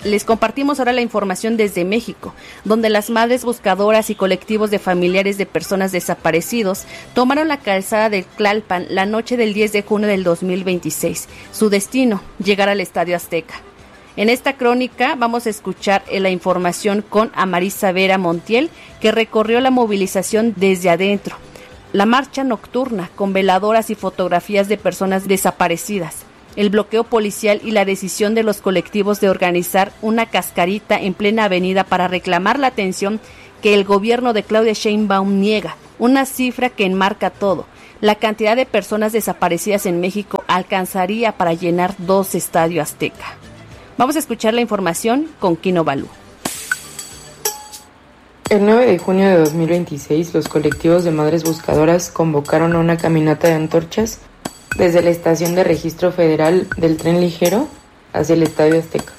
Les compartimos ahora la información desde México, donde las madres buscadoras y colectivos de familiares de personas desaparecidos tomaron la calzada de Tlalpan la noche del 10 de junio del 2026. Su destino, llegar al Estadio Azteca. En esta crónica vamos a escuchar la información con Amarisa Vera Montiel, que recorrió la movilización desde adentro. La marcha nocturna con veladoras y fotografías de personas desaparecidas. El bloqueo policial y la decisión de los colectivos de organizar una cascarita en plena avenida para reclamar la atención que el gobierno de Claudia Sheinbaum niega, una cifra que enmarca todo. La cantidad de personas desaparecidas en México alcanzaría para llenar 2 estadios Azteca. Vamos a escuchar la información con Kino Balú. El 9 de junio de 2026, los colectivos de madres buscadoras convocaron a una caminata de antorchas desde la estación de registro federal del tren ligero hacia el Estadio Azteca.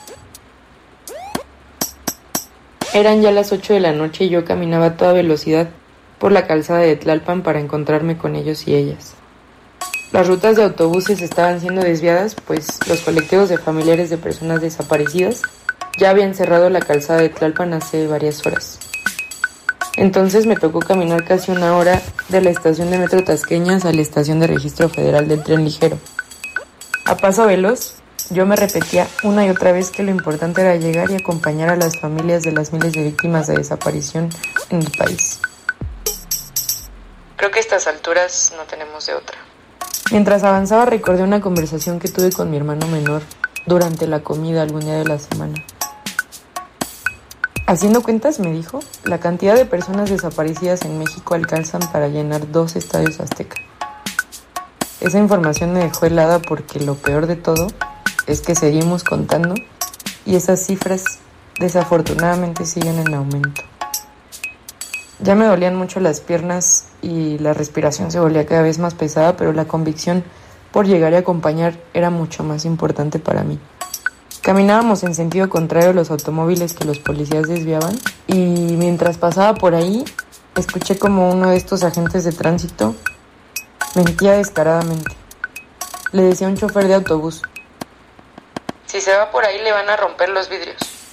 Eran ya las 8 de la noche y yo caminaba a toda velocidad por la calzada de Tlalpan para encontrarme con ellos y ellas. Las rutas de autobuses estaban siendo desviadas, pues los colectivos de familiares de personas desaparecidas ya habían cerrado la calzada de Tlalpan hace varias horas. Entonces me tocó caminar casi 1 hora de la estación de Metro Tasqueñas a la estación de registro federal del tren ligero. A paso veloz, yo me repetía una y otra vez que lo importante era llegar y acompañar a las familias de las miles de víctimas de desaparición en el país. Creo que a estas alturas no tenemos de otra. Mientras avanzaba recordé una conversación que tuve con mi hermano menor durante la comida algún día de la semana. Haciendo cuentas, me dijo, la cantidad de personas desaparecidas en México alcanzan para llenar 2 estadios Azteca. Esa información me dejó helada porque lo peor de todo es que seguimos contando y esas cifras desafortunadamente siguen en aumento. Ya me dolían mucho las piernas y la respiración se volvía cada vez más pesada, pero la convicción por llegar y acompañar era mucho más importante para mí. Caminábamos en sentido contrario a los automóviles que los policías desviaban y mientras pasaba por ahí, escuché como uno de estos agentes de tránsito mentía descaradamente. Le decía a un chofer de autobús: si se va por ahí le van a romper los vidrios.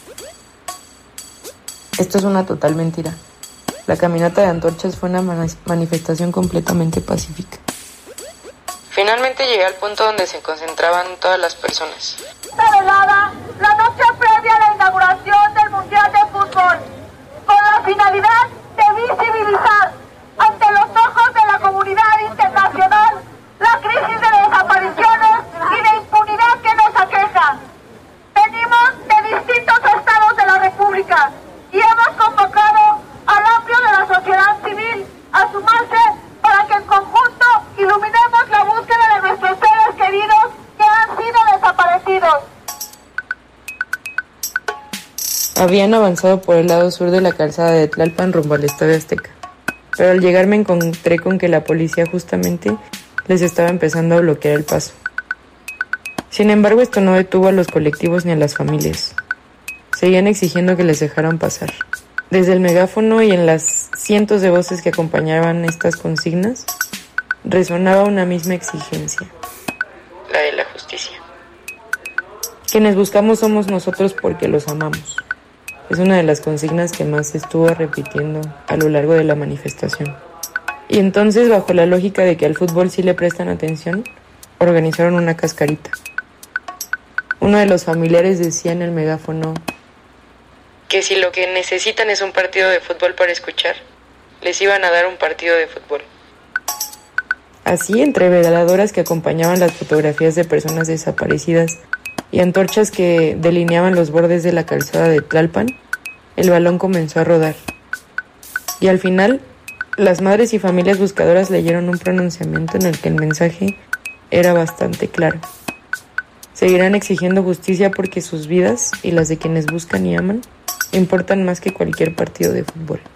Esto es una total mentira. La caminata de antorchas fue una manifestación completamente pacífica. Finalmente llegué al punto donde se concentraban todas las personas. Esta velada, la noche previa a la inauguración del Mundial de Fútbol, con la finalidad de visibilizar ante los ojos de la comunidad internacional la crisis de desapariciones y de impunidad que nos aqueja. Venimos de distintos estados de la República y hemos convocado al amplio de la sociedad civil a sumarse para que en conjunto iluminemos la búsqueda de nuestros seres queridos que han sido desaparecidos. Habían avanzado por el lado sur de la calzada de Tlalpan rumbo al Estadio Azteca, pero al llegar me encontré con que la policía justamente les estaba empezando a bloquear el paso. Sin embargo, esto no detuvo a los colectivos ni a las familias. Seguían exigiendo que les dejaran pasar. Desde el megáfono y en las cientos de voces que acompañaban estas consignas, resonaba una misma exigencia: la de la justicia. Quienes buscamos somos nosotros porque los amamos. Es una de las consignas que más se estuvo repitiendo a lo largo de la manifestación. Y entonces, bajo la lógica de que al fútbol sí le prestan atención, organizaron una cascarita. Uno de los familiares decía en el megáfono que si lo que necesitan es un partido de fútbol para escuchar, les iban a dar un partido de fútbol. Así, entre veladoras que acompañaban las fotografías de personas desaparecidas y antorchas que delineaban los bordes de la calzada de Tlalpan, el balón comenzó a rodar. Y al final, las madres y familias buscadoras leyeron un pronunciamiento en el que el mensaje era bastante claro. Seguirán exigiendo justicia porque sus vidas y las de quienes buscan y aman importan más que cualquier partido de fútbol.